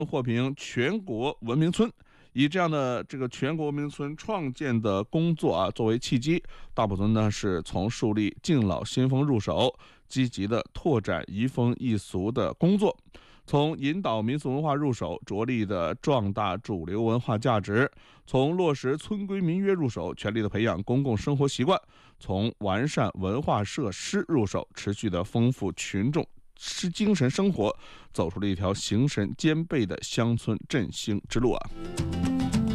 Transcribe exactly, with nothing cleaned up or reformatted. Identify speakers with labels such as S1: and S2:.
S1: 获评全国文明村。以这样的这个全国文明村创建的工作啊作为契机，大埔村呢是从树立敬老新风入手，积极的拓展移风易俗的工作，从引导民俗文化入手，着力的壮大主流文化价值；从落实村规民约入手，全力的培养公共生活习惯；从完善文化设施入手，持续的丰富群众是精神生活，走出了一条形神兼备的乡村振兴之路啊。